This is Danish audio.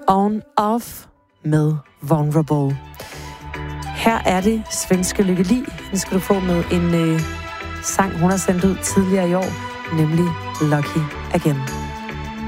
On Off med Vulnerable. Her er det svenske Lykke Li. Den skal du få med en sang, hun har sendt ud tidligere i år, nemlig Lucky Again.